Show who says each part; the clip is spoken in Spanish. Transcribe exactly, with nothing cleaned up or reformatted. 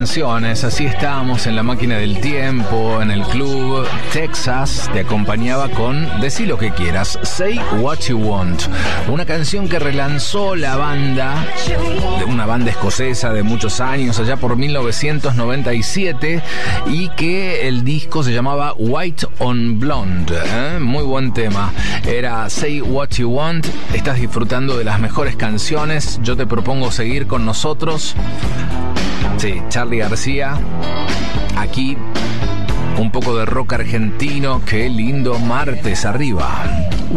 Speaker 1: Canciones, así estábamos en la máquina del tiempo, en el club. Texas te acompañaba con Decí lo que quieras, Say What You Want, una canción que relanzó la banda, de una banda escocesa de muchos años, allá por mil novecientos noventa y siete, y que el disco se llamaba White on Blonde, ¿eh? Muy buen tema, era Say What You Want. Estás disfrutando de las mejores canciones, yo te propongo seguir con nosotros. Sí, Charly García, aquí un poco de rock argentino. Qué lindo martes arriba.